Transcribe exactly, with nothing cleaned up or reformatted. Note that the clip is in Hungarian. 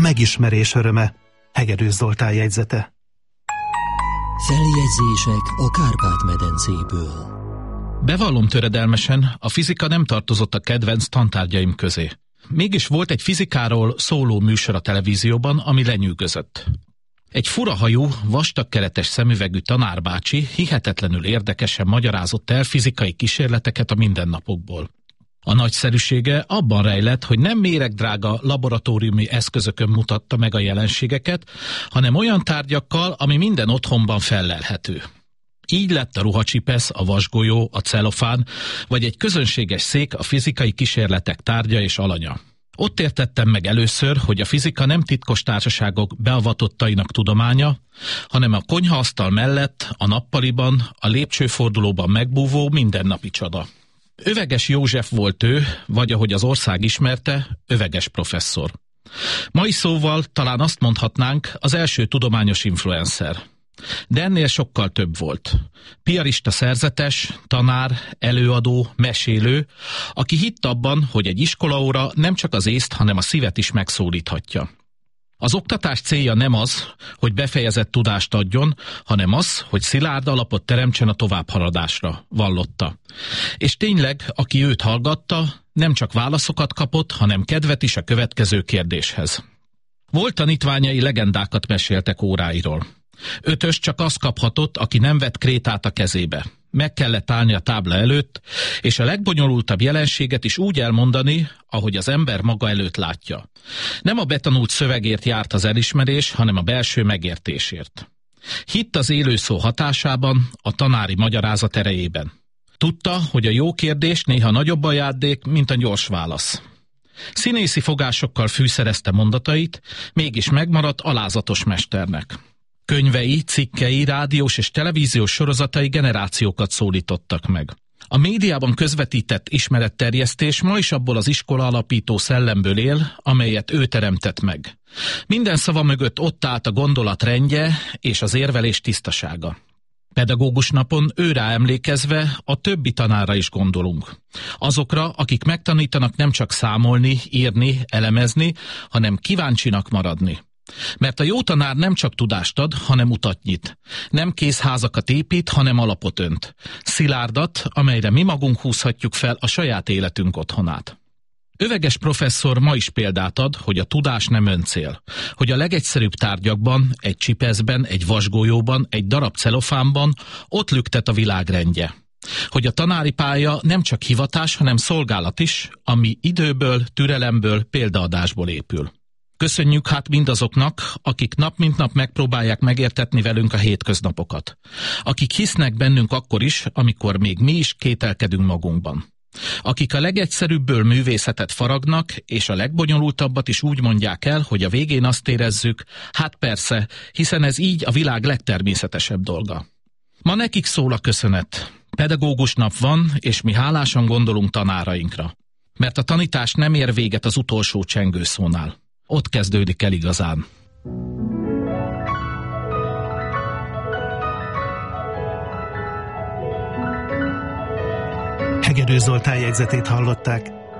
megismerés öröme. Hegedűs Zoltán jegyzete. Feljegyzések a Kárpát-medencéből. Bevallom töredelmesen, a fizika nem tartozott a kedvenc tantárgyaim közé. Mégis volt egy fizikáról szóló műsor a televízióban, ami lenyűgözött. Egy furahajú, vastagkeretes szemüvegű tanárbácsi hihetetlenül érdekesen magyarázott el fizikai kísérleteket a mindennapokból. A nagyszerűsége abban rejlett, hogy nem méregdrága laboratóriumi eszközökön mutatta meg a jelenségeket, hanem olyan tárgyakkal, ami minden otthonban fellelhető. Így lett a ruhacsipesz, a vasgolyó, a celofán, vagy egy közönséges szék a fizikai kísérletek tárgya és alanya. Ott értettem meg először, hogy a fizika nem titkos társaságok beavatottainak tudománya, hanem a konyhaasztal mellett, a nappaliban, a lépcsőfordulóban megbúvó mindennapi csoda. Öveges József volt ő, vagy ahogy az ország ismerte, öveges professzor. Mai szóval talán azt mondhatnánk, az első tudományos influencer. De ennél sokkal több volt. Piarista szerzetes, tanár, előadó, mesélő, aki hitt abban, hogy egy iskolaóra nem csak az észt, hanem a szívet is megszólíthatja. Az oktatás célja nem az, hogy befejezett tudást adjon, hanem az, hogy szilárd alapot teremtsen a továbbhaladásra, vallotta. És tényleg, aki őt hallgatta, nem csak válaszokat kapott, hanem kedvet is a következő kérdéshez. Volt tanítványai legendákat meséltek óráiról. Ötös csak azt kaphatott, aki nem vett krétát a kezébe. Meg kellett állni a tábla előtt, és a legbonyolultabb jelenséget is úgy elmondani, ahogy az ember maga előtt látja. Nem a betanult szövegért járt az elismerés, hanem a belső megértésért. Hitt az élő szó hatásában, a tanári magyarázat erejében. Tudta, hogy a jó kérdés néha nagyobb ajándék, mint a gyors válasz. Színészi fogásokkal fűszerezte mondatait, mégis megmaradt alázatos mesternek. Könyvei, cikkei, rádiós és televíziós sorozatai generációkat szólítottak meg. A médiában közvetített ismeretterjesztés ma is abból az iskola alapító szellemből él, amelyet ő teremtett meg. Minden szava mögött ott állt a gondolat rendje és az érvelés tisztasága. Pedagógus napon őrá emlékezve a többi tanárra is gondolunk. Azokra, akik megtanítanak nem csak számolni, írni, elemezni, hanem kíváncsinak maradni. Mert a jó tanár nem csak tudást ad, hanem utat nyit. Nem kézházakat épít, hanem alapot önt. Szilárdat, amelyre mi magunk húzhatjuk fel a saját életünk otthonát. Öveges professzor ma is példát ad, hogy a tudás nem öncél. Hogy a legegyszerűbb tárgyakban, egy csipeszben, egy vasgolyóban, egy darab celofánban ott lüktet a világ rendje. Hogy a tanári pálya nem csak hivatás, hanem szolgálat is, ami időből, türelemből, példaadásból épül. Köszönjük hát mindazoknak, akik nap mint nap megpróbálják megértetni velünk a hétköznapokat. Akik hisznek bennünk akkor is, amikor még mi is kételkedünk magunkban. Akik a legegyszerűbbből művészetet faragnak, és a legbonyolultabbat is úgy mondják el, hogy a végén azt érezzük, hát persze, hiszen ez így a világ legtermészetesebb dolga. Ma nekik szól a köszönet. Pedagógus nap van, és mi hálásan gondolunk tanárainkra. Mert a tanítás nem ér véget az utolsó csengőszónál. Ott kezdődik el igazán. Hegedűs Zoltán jegyzetét hallották.